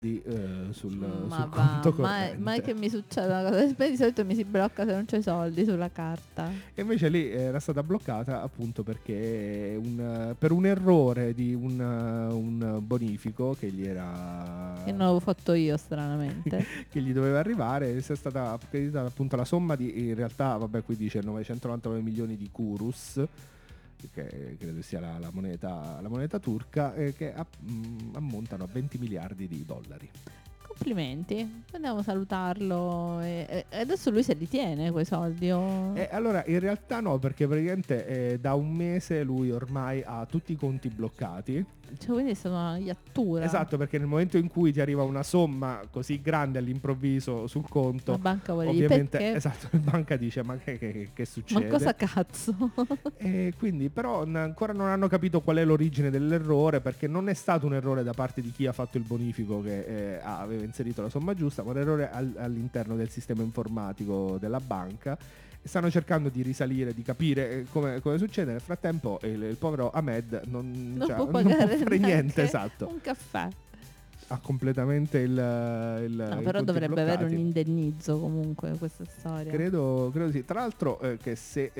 sul Ma conto corrente. ma è che mi succede una cosa, poi di solito mi si blocca se non c'è i soldi sulla carta. E invece lì era stata bloccata appunto perché per un errore di un bonifico che gli era Che non avevo fatto io, stranamente. che gli doveva arrivare, sia stata accreditata appunto la somma di, in realtà vabbè qui dice 999 milioni di kurus, che credo sia la moneta turca, che ammontano a 20 miliardi di dollari. Complimenti, andiamo a salutarlo. E adesso lui se li tiene quei soldi? E allora in realtà no, perché praticamente da un mese lui ormai ha tutti i conti bloccati. Cioè, quindi è stata una iattura. Esatto, perché nel momento in cui ti arriva una somma così grande all'improvviso sul conto, La banca vuole ovviamente, perché? esatto, la banca dice ma che succede? Ma cosa cazzo? E quindi però ancora non hanno capito qual è l'origine dell'errore, perché non è stato un errore da parte di chi ha fatto il bonifico che aveva inserito la somma giusta, ma un errore all'interno del sistema informatico della banca. E stanno cercando di risalire, di capire come succede. Nel frattempo il povero Ahmed non può non pagare può fare niente, esatto. un caffè. Ha completamente il No, però i conti dovrebbe avere un bloccati. indennizzo comunque questa storia. Credo sì. Tra l'altro che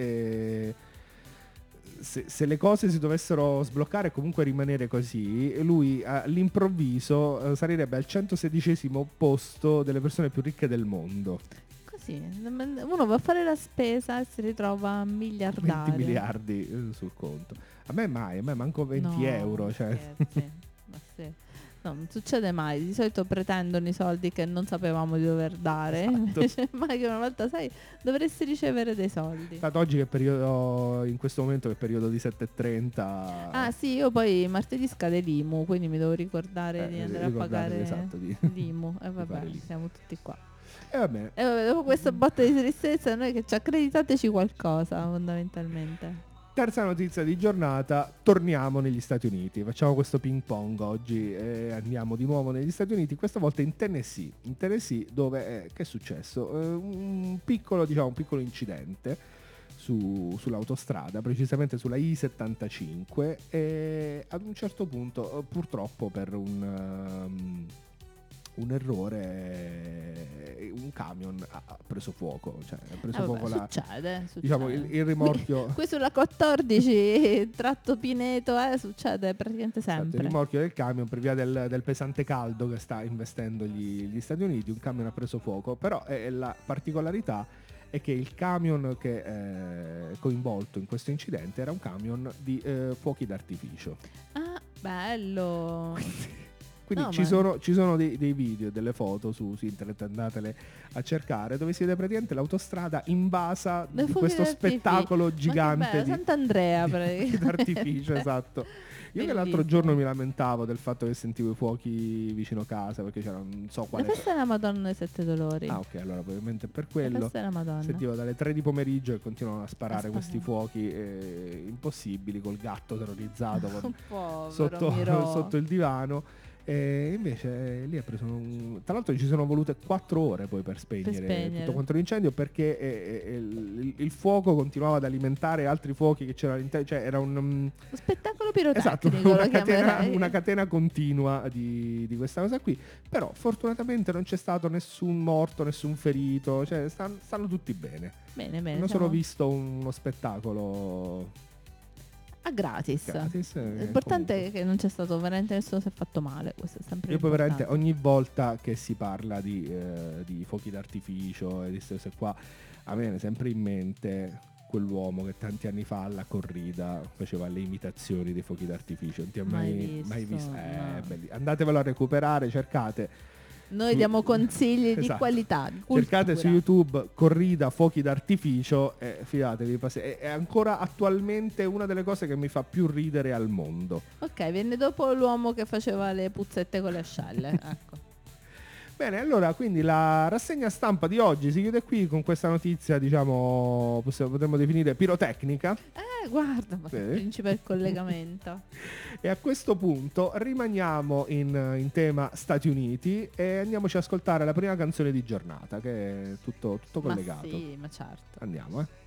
se le cose si dovessero sbloccare e comunque rimanere così, lui all'improvviso salirebbe al 116° posto delle persone più ricche del mondo. Così, uno va a fare la spesa e si ritrova 20 miliardario. miliardi sul conto. A me manco 20 No, euro. Cioè. scherzi, ma sì. No, non succede mai. Di solito pretendono i soldi che non sapevamo di dover dare. Esatto. Invece mai che una volta sai, dovresti ricevere dei soldi. Stato oggi che periodo, in questo momento che periodo di 7:30. Ah sì, io poi martedì scade l'IMU, quindi mi devo ricordare di andare a ricordatevi, pagare esatto, di l'IMU. E vabbè, fare l'IMU. siamo tutti qua. E va bene. E vabbè, dopo questa botta di tristezza, noi che ci accreditateci qualcosa, fondamentalmente. Terza notizia di giornata, torniamo negli Stati Uniti, facciamo questo ping pong oggi e andiamo di nuovo negli Stati Uniti, questa volta in Tennessee dove che è successo? Un piccolo incidente sull'autostrada, precisamente sulla I-75, e ad un certo punto purtroppo per un errore un camion ha preso fuoco, cioè ha preso fuoco succede. diciamo il rimorchio. Qui sulla 14 tratto Pineto succede praticamente Esatto, sempre. il rimorchio del camion per via del pesante caldo che sta investendo gli Stati Uniti, un camion ha preso fuoco, però la particolarità è che il camion che è coinvolto in questo incidente era un camion di fuochi d'artificio. Ah, bello. Quindi No, ci sono dei video, delle foto su internet, andatele a cercare, dove si vede praticamente l'autostrada invasa Dai di fuochi questo d'artificio. spettacolo gigante Ma che bello, Sant'Andrea di fuochi d'artificio, esatto. Io che l'altro Bellissimo. giorno mi lamentavo del fatto che sentivo i fuochi vicino casa, perché c'era non so La quale. festa della Madonna dei Sette Dolori. Ah, ok, allora probabilmente è per La quello. festa della Madonna. Sentivo dalle 3 di pomeriggio e continuano a sparare A questi sparare. fuochi impossibili, col gatto terrorizzato Povero sotto, Miro. sotto il divano. E invece lì ha preso tra l'altro ci sono volute 4 ore poi per spegnere tutto quanto l'incendio, perché il fuoco continuava ad alimentare altri fuochi che c'erano all'interno, cioè era un spettacolo esatto, pirotecnico. una catena continua di questa cosa qui. Però fortunatamente non c'è stato nessun morto, nessun ferito, cioè stanno tutti bene. Bene, Hanno solo visto uno spettacolo gratis. comunque. L'importante è che non c'è stato veramente nessuno si è fatto male. Questo è sempre Io poi importante. veramente ogni volta che si parla di fuochi d'artificio e di queste cose qua, a me viene sempre in mente quell'uomo che tanti anni fa alla corrida faceva le imitazioni dei fuochi d'artificio. Non ti ha mai visto? No. Andatevelo a recuperare, cercate. Noi diamo consigli di Esatto. qualità, di cercate su cultura. YouTube corrida fuochi d'artificio e fidatevi, è ancora attualmente una delle cose che mi fa più ridere al mondo. Ok, venne dopo l'uomo che faceva le puzzette con le ascelle. Ecco. Bene, allora quindi la rassegna stampa di oggi si chiude qui con questa notizia, diciamo, potremmo definire pirotecnica. Guarda, ma Sì. principe del collegamento. E a questo punto rimaniamo in tema Stati Uniti e andiamoci ad ascoltare la prima canzone di giornata, che è tutto collegato. Ma sì, ma certo. Andiamo,